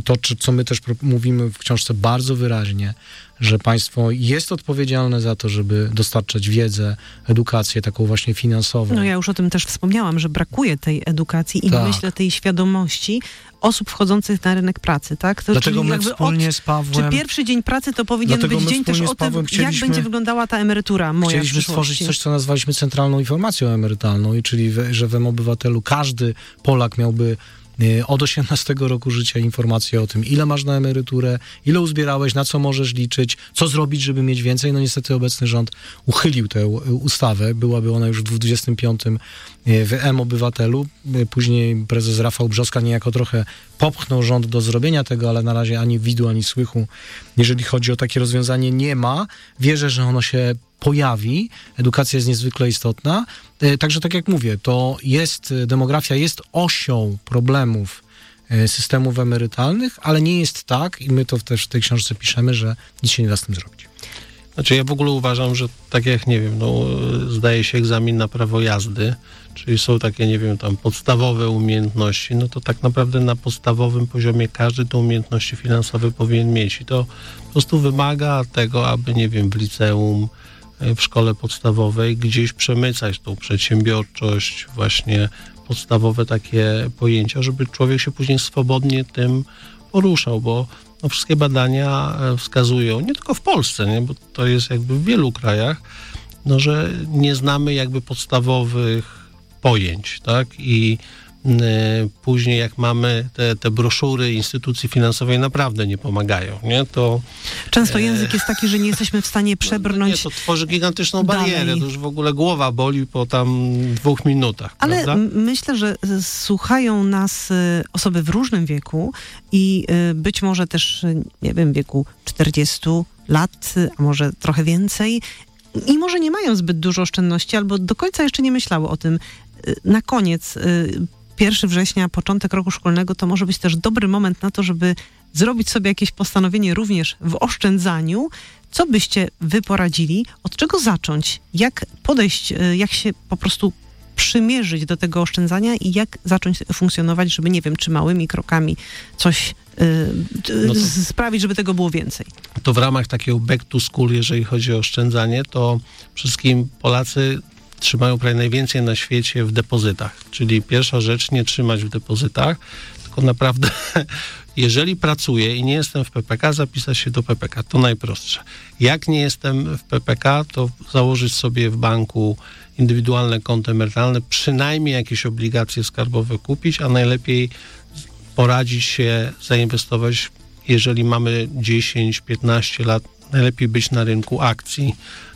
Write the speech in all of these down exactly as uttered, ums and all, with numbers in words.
to, czy, co my też mówimy w książce bardzo wyraźnie, że państwo jest odpowiedzialne za to, żeby dostarczać wiedzę, edukację taką właśnie finansową. No ja już o tym też wspomniałam, że brakuje tej edukacji i tak. myślę tej świadomości osób wchodzących na rynek pracy, tak? To dlatego my wspólnie od, z Pawłem... Czy pierwszy dzień pracy to powinien być dzień też o tym, jak będzie wyglądała ta emerytura moja Chcieliśmy stworzyć coś, co nazwaliśmy centralną informacją emerytalną, i czyli we, że w M-Obywatelu każdy Polak miałby od osiemnastego roku życia informacje o tym, ile masz na emeryturę, ile uzbierałeś, na co możesz liczyć, co zrobić, żeby mieć więcej. No niestety obecny rząd uchylił tę ustawę. Byłaby ona już w dwudziestym piątym w M-Obywatelu. Później prezes Rafał Brzoska niejako trochę popchnął rząd do zrobienia tego, ale na razie ani widu, ani słychu, jeżeli chodzi o takie rozwiązanie, nie ma. Wierzę, że ono się pojawi. Edukacja jest niezwykle istotna. Także tak jak mówię, to jest, demografia jest osią problemów systemów emerytalnych, ale nie jest tak, i my to też w tej książce piszemy, że nic się nie da z tym zrobić. Znaczy ja w ogóle uważam, że tak jak, nie wiem, no zdaje się egzamin na prawo jazdy, czyli są takie, nie wiem, tam podstawowe umiejętności, no to tak naprawdę na podstawowym poziomie każdy te umiejętności finansowe powinien mieć i to po prostu wymaga tego, aby, nie wiem, w liceum, w szkole podstawowej gdzieś przemycać tą przedsiębiorczość, właśnie podstawowe takie pojęcia, żeby człowiek się później swobodnie tym poruszał, bo no, wszystkie badania wskazują, nie tylko w Polsce, nie, bo to jest jakby w wielu krajach, no, że nie znamy jakby podstawowych pojęć, tak, i y, później jak mamy te, te broszury instytucji finansowej naprawdę nie pomagają, nie, to... Często język jest taki, że nie jesteśmy w stanie przebrnąć... No, nie, to tworzy gigantyczną barierę, dalej. To już w ogóle głowa boli po tam dwóch minutach, ale prawda? m- myślę, że słuchają nas y, osoby w różnym wieku i y, być może też, y, nie wiem, w wieku czterdziestu lat, y, a może trochę więcej i może nie mają zbyt dużo oszczędności albo do końca jeszcze nie myślały o tym. Y, na koniec... Y, pierwszego września, początek roku szkolnego, to może być też dobry moment na to, żeby zrobić sobie jakieś postanowienie również w oszczędzaniu. Co byście wy poradzili? Od czego zacząć? Jak podejść, jak się po prostu przymierzyć do tego oszczędzania i jak zacząć funkcjonować, żeby, nie wiem, czy małymi krokami coś yy, no to, sprawić, żeby tego było więcej? To w ramach takiego back to school, jeżeli chodzi o oszczędzanie, to wszystkim Polacy trzymają prawie najwięcej na świecie w depozytach. Czyli pierwsza rzecz, nie trzymać w depozytach, tylko naprawdę, jeżeli pracuję i nie jestem w P P K, zapisać się do P P K. To najprostsze. Jak nie jestem w P P K, to założyć sobie w banku indywidualne konto emerytalne, przynajmniej jakieś obligacje skarbowe kupić, a najlepiej poradzić się, zainwestować, jeżeli mamy dziesięć piętnaście lat, najlepiej być na rynku akcji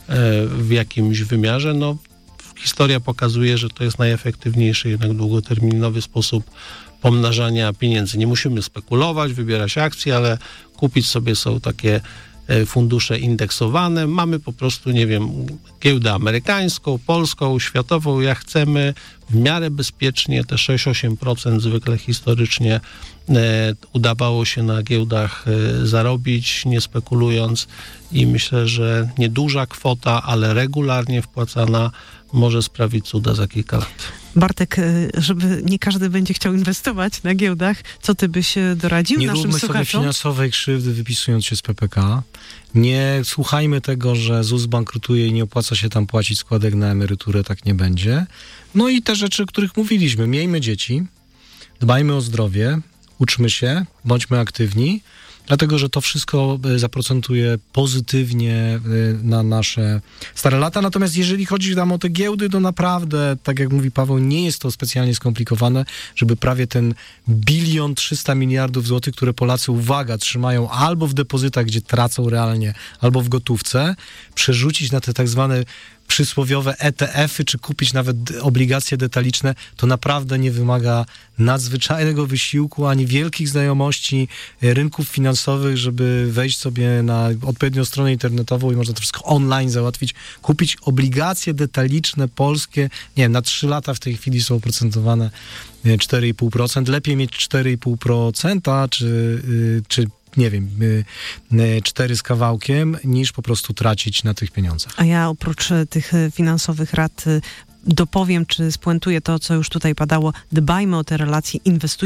w jakimś wymiarze. No, historia pokazuje, że to jest najefektywniejszy jednak długoterminowy sposób pomnażania pieniędzy. Nie musimy spekulować, wybierać akcje, ale kupić sobie są takie fundusze indeksowane. Mamy po prostu, nie wiem, giełdę amerykańską, polską, światową, jak chcemy, w miarę bezpiecznie, te sześć osiem procent zwykle historycznie e, udawało się na giełdach e, zarobić, nie spekulując, i myślę, że nieduża kwota, ale regularnie wpłacana może sprawić cuda za kilka lat. Bartek, żeby nie każdy będzie chciał inwestować na giełdach, co ty byś doradził nie naszym słuchaczom? Nie róbmy sobie finansowej krzywdy, wypisując się z P P K. Nie słuchajmy tego, że Z U S bankrutuje i nie opłaca się tam płacić składek na emeryturę, tak nie będzie. No i te rzeczy, o których mówiliśmy. Miejmy dzieci, dbajmy o zdrowie, uczmy się, bądźmy aktywni, dlatego, że to wszystko zaprocentuje pozytywnie na nasze stare lata. Natomiast jeżeli chodzi tam o te giełdy, to naprawdę, tak jak mówi Paweł, nie jest to specjalnie skomplikowane, żeby prawie ten bilion trzysta miliardów złotych, które Polacy, uwaga, trzymają albo w depozytach, gdzie tracą realnie, albo w gotówce, przerzucić na te tak zwane przysłowiowe E T F-y, czy kupić nawet obligacje detaliczne, to naprawdę nie wymaga nadzwyczajnego wysiłku, ani wielkich znajomości rynków finansowych, żeby wejść sobie na odpowiednią stronę internetową i można to wszystko online załatwić. Kupić obligacje detaliczne polskie, nie wiem, na trzy lata w tej chwili są oprocentowane cztery i pół procent. Lepiej mieć cztery i pół procent, czy, czy nie wiem, cztery z kawałkiem, niż po prostu tracić na tych pieniądzach. A ja oprócz tych finansowych rad dopowiem, czy spuentuję to, co już tutaj padało. Dbajmy o te relacje, inwestujmy